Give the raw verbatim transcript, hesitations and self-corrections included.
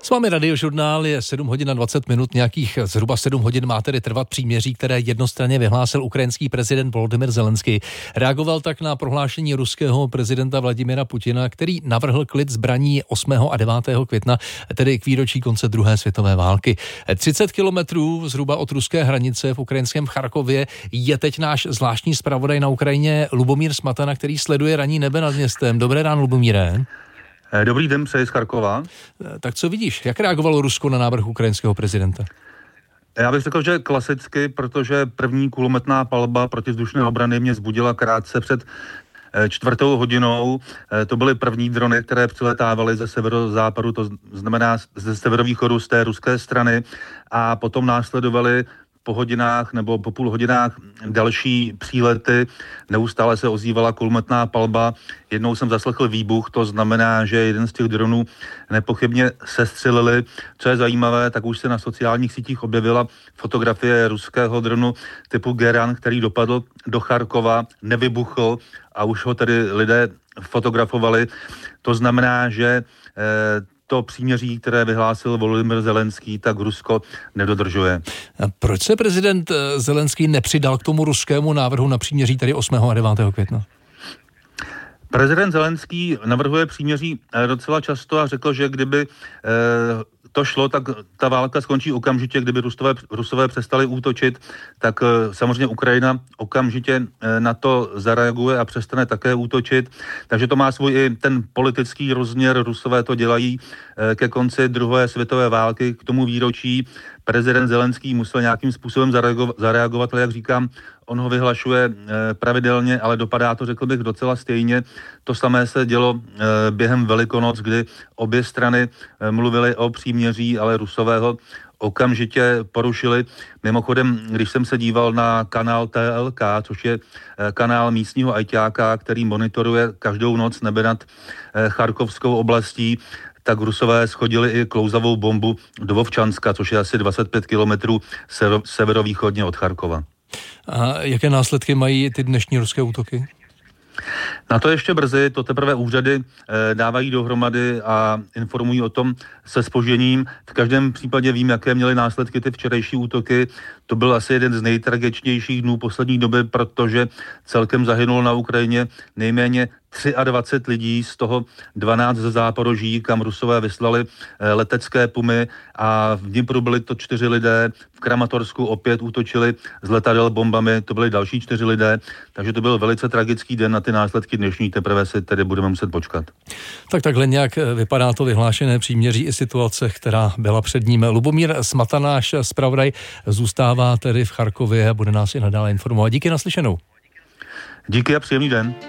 S vámi Radiožurnál, je sedm hodin a dvacet minut, nějakých zhruba sedm hodin má tedy trvat příměří, které jednostranně vyhlásil ukrajinský prezident Volodymyr Zelenský. Reagoval tak na prohlášení ruského prezidenta Vladimira Putina, který navrhl klid zbraní osmého a devátého května, tedy k výročí konce druhé světové války. třicet kilometrů zhruba od ruské hranice v ukrajinském Charkově je teď náš zvláštní zpravodaj na Ukrajině Lubomír Smatana, který sleduje ranní nebe nad městem. Dobré ráno, Lubomíre. Dobrý den, přeji z Charkova. Tak co vidíš? Jak reagovalo Rusko na návrh ukrajinského prezidenta? Já bych řekl, že klasicky, protože první kulometná palba protivzdušné obrany mě vzbudila krátce před čtvrtou hodinou. To byly první drony, které přiletávaly ze severozápadu, to znamená ze severovýchodu z té ruské strany, a potom následovaly po hodinách nebo po půl hodinách další přílety. Neustále se ozývala kulometná palba. Jednou jsem zaslechl výbuch, to znamená, že jeden z těch dronů nepochybně sestřelili. Co je zajímavé, tak už se na sociálních sítích objevila fotografie ruského dronu typu Geran, který dopadl do Charkova, nevybuchl a už ho tedy lidé fotografovali. To znamená, že eh, to příměří, které vyhlásil Volodymyr Zelenský, tak Rusko nedodržuje. A proč se prezident Zelenský nepřidal k tomu ruskému návrhu na příměří tady osmého a devátého května? Prezident Zelenský navrhuje příměří docela často a řekl, že kdyby eh, to šlo, tak ta válka skončí okamžitě, kdyby Rusové, Rusové přestali útočit, tak eh, samozřejmě Ukrajina okamžitě eh, na to zareaguje a přestane také útočit. Takže to má svůj i ten politický rozměr. Rusové to dělají eh, ke konci druhé světové války, k tomu výročí. Prezident Zelenský musel nějakým způsobem zareagovat, zareagovat, ale jak říkám, on ho vyhlašuje pravidelně, ale dopadá to, řekl bych, docela stejně. To samé se dělo během Velikonoc, kdy obě strany mluvily o příměří, ale Rusové ho okamžitě porušili. Mimochodem, když jsem se díval na kanál T L K, což je kanál místního ajťáka, který monitoruje každou noc nebe nad Charkovskou oblastí, tak Rusové shodili i klouzavou bombu do Vovčanska, což je asi dvacet pět kilometrů severovýchodně od Charkova. A jaké následky mají ty dnešní ruské útoky? Na to ještě brzy, to teprve úřady e, dávají dohromady a informují o tom se zpožděním. V každém případě vím, jaké měly následky ty včerejší útoky. To byl asi jeden z nejtragičnějších dnů poslední doby, protože celkem zahynulo na Ukrajině nejméně dvacet tři lidí, z toho dvanáct ze Záporoží, kam Rusové vyslali letecké pumy, a v Dnipru byli to čtyři lidé, v Kramatorsku opět útočili z letadel bombami, to byli další čtyři lidé, takže to byl velice tragický den, na ty následky dnešní teprve si tedy budeme muset počkat. Tak takhle nějak vypadá to vyhlášené příměří i situace, která byla před ním. Lubomír Smatana, náš zpravodaj, zůstává tedy v Charkově a bude nás i nadále informovat. Díky, naslyšenou. Díky a příjemný den.